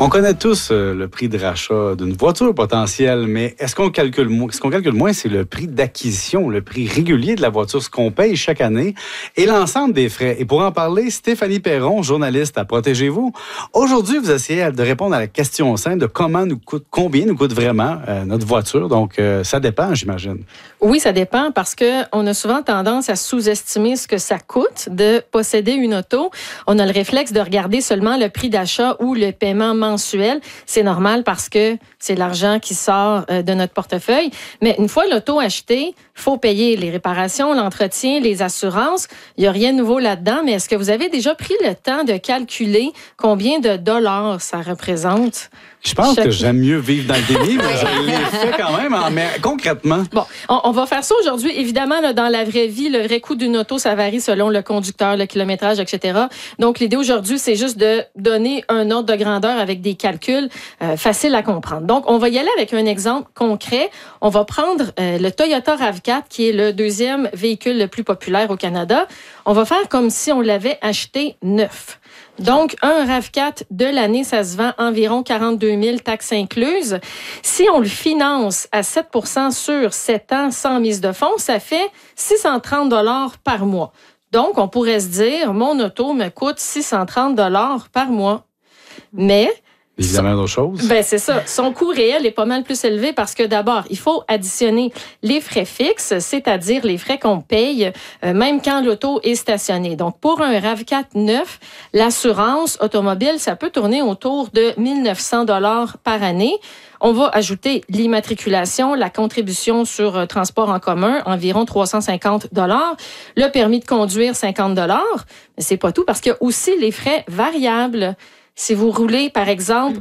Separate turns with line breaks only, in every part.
On connaît tous le prix de rachat d'une voiture potentielle, mais ce qu'on calcule moins, c'est le prix d'acquisition, le prix régulier de la voiture, ce qu'on paye chaque année et l'ensemble des frais. Et pour en parler, Stéphanie Perron, journaliste à Protégez-vous. Aujourd'hui, vous essayez de répondre à la question simple de combien nous coûte vraiment notre voiture. Donc, ça dépend, j'imagine.
Oui, ça dépend parce qu'on a souvent tendance à sous-estimer ce que ça coûte de posséder une auto. On a le réflexe de regarder seulement le prix d'achat ou le paiement mensuel. C'est normal parce que c'est l'argent qui sort de notre portefeuille. Mais une fois l'auto achetée, il faut payer les réparations, l'entretien, les assurances. Il n'y a rien de nouveau là-dedans, mais est-ce que vous avez déjà pris le temps de calculer combien de dollars ça représente?
Je pense que j'aime mieux vivre dans le déni, mais je l'ai fait quand même. Mais concrètement?
Bon, on va faire ça aujourd'hui. Évidemment, là, dans la vraie vie, le vrai coût d'une auto, ça varie selon le conducteur, le kilométrage, etc. Donc, l'idée aujourd'hui, c'est juste de donner un ordre de grandeur avec des calculs faciles à comprendre. Donc, on va y aller avec un exemple concret. On va prendre le Toyota RAV4, qui est le deuxième véhicule le plus populaire au Canada. On va faire comme si on l'avait acheté neuf. Donc, un RAV4 de l'année, ça se vend environ 42 000 taxes incluses. Si on le finance à 7 % sur 7 ans sans mise de fonds, ça fait 630 $ par mois. Donc, on pourrait se dire, mon auto me coûte 630 $ par mois. Mais...
Évidemment, d'autres choses.
Ben c'est ça. Son coût réel est pas mal plus élevé parce que d'abord, il faut additionner les frais fixes, c'est-à-dire les frais qu'on paye même quand l'auto est stationnée. Donc, pour un RAV4 neuf, l'assurance automobile, ça peut tourner autour de 1 900 $ par année. On va ajouter l'immatriculation, la contribution sur transport en commun, environ 350 $. Le permis de conduire, 50 $. Mais c'est pas tout parce qu'il y a aussi les frais variables. Si vous roulez, par exemple,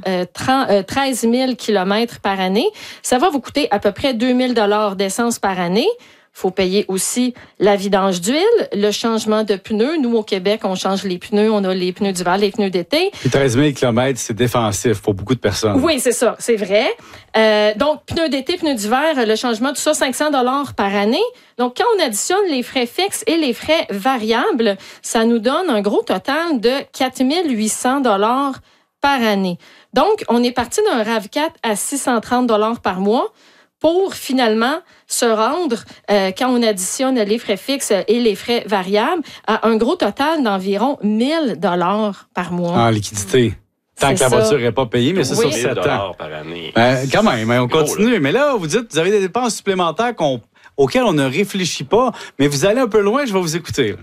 13 000 km par année, ça va vous coûter à peu près 2 000 $ d'essence par année. Il faut payer aussi la vidange d'huile, le changement de pneus. Nous, au Québec, on change les pneus. On a les pneus d'hiver, les pneus d'été.
Puis 13 000 km, c'est défensif pour beaucoup de personnes.
Oui, c'est ça, c'est vrai. Donc, pneus d'été, pneus d'hiver, le changement, tout ça, 500 $ par année. Donc, quand on additionne les frais fixes et les frais variables, ça nous donne un gros total de 4 800 $ par année. Donc, on est parti d'un RAV4 à 630 $ par mois pour finalement se rendre, quand on additionne les frais fixes et les frais variables, à un gros total d'environ 1 000 $ par mois.
En liquidité. Tant que la voiture n'est pas payée, mais c'est sur 7 ans.
Par année.
Quand même, on continue. Mais là, vous dites, vous avez des dépenses supplémentaires auxquelles on ne réfléchit pas, mais vous allez un peu loin, je vais vous écouter.